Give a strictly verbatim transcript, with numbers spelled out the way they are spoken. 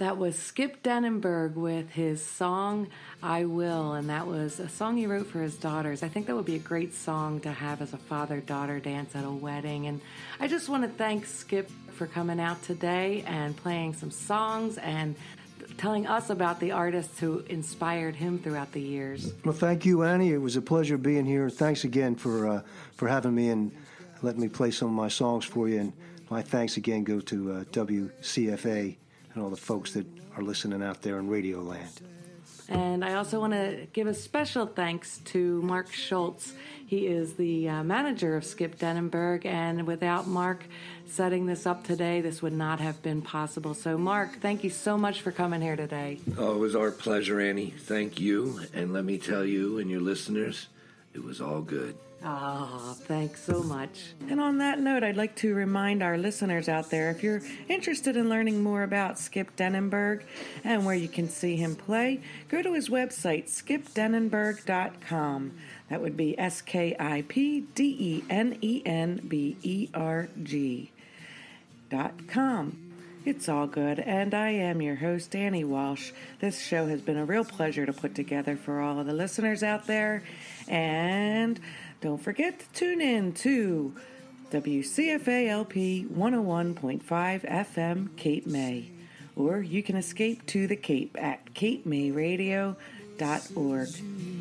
That was Skip Dennenberg with his song, I Will, and that was a song he wrote for his daughters. I think that would be a great song to have as a father-daughter dance at a wedding. And I just want to thank Skip for coming out today and playing some songs and telling us about the artists who inspired him throughout the years. Well, thank you, Annie. It was a pleasure being here. Thanks again for uh, for having me and letting me play some of my songs for you. And my thanks again go to uh, W C F A and all the folks that are listening out there in Radio Land. And I also want to give a special thanks to Mark Schultz. He is the uh, manager of Skip Dennenberg, and without Mark setting this up today, this would not have been possible. So, Mark, thank you so much for coming here today. Oh, it was our pleasure, Annie. Thank you. And let me tell you and your listeners, it was all good. Oh, thanks so much. And on that note, I'd like to remind our listeners out there, if you're interested in learning more about Skip Dennenberg and where you can see him play, go to his website, skip dennenberg dot com. That would be S K I P D E N E N B E R G dot com. It's all good, and I am your host, Annie Walsh. This show has been a real pleasure to put together for all of the listeners out there, and don't forget to tune in to W C F A L P one oh one point five F M Cape May, or you can escape to the Cape at cape may radio dot org.